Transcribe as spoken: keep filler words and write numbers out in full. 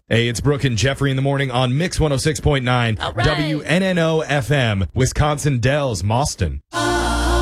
Hey, it's Brooke and Jeffrey in the morning on Mix one oh six point nine All right. W N N O F M, Wisconsin Dells, Mauston.